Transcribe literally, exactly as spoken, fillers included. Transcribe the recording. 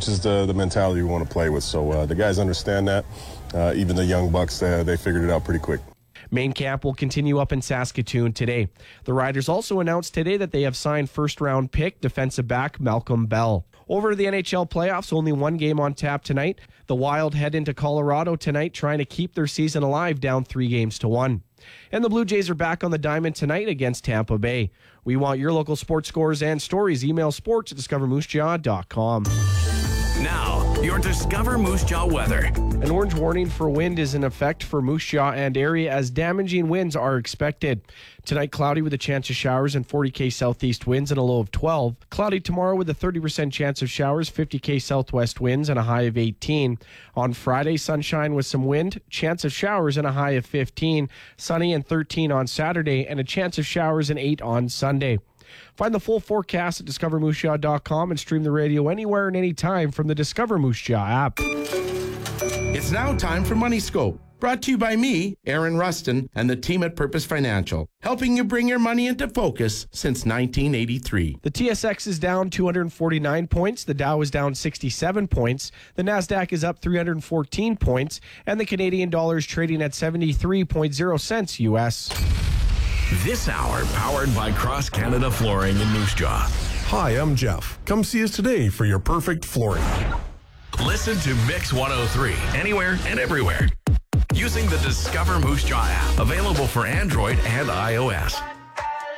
which is the, the mentality we want to play with. So uh, the guys understand that. Uh, even the young bucks, uh, they figured it out pretty quick. Main camp will continue up in Saskatoon today. The Riders also announced today that they have signed first-round pick defensive back Malcolm Bell. Over to the N H L playoffs, only one game on tap tonight. The Wild head into Colorado tonight trying to keep their season alive, down three games to one. And the Blue Jays are back on the diamond tonight against Tampa Bay. We want your local sports scores and stories. Email sports at discover moose jaw dot com. Now, your Discover Moose Jaw weather. An orange warning for wind is in effect for Moose Jaw and area as damaging winds are expected. Tonight, cloudy with a chance of showers and forty kilometer southeast winds and a low of twelve. Cloudy tomorrow with a thirty percent chance of showers, fifty kilometer southwest winds and a high of eighteen. On Friday, sunshine with some wind, chance of showers and a high of fifteen. Sunny and thirteen on Saturday and a chance of showers and eight on Sunday. Find the full forecast at discover moose jaw dot com and stream the radio anywhere and anytime from the Discover Moose Jaw app. It's now time for Money Scope, brought to you by me, Aaron Rustin, and the team at Purpose Financial, helping you bring your money into focus since nineteen eighty-three. The T S X is down two hundred forty-nine points, the Dow is down sixty-seven points, the NASDAQ is up three hundred fourteen points, and the Canadian dollar is trading at seventy-three point zero cents U S. This hour powered by Cross Canada Flooring in Moose Jaw. Hi, I'm Jeff. Come see us today for your perfect flooring. Listen to Mix one oh three anywhere and everywhere using the Discover Moose Jaw app, available for Android and iOS.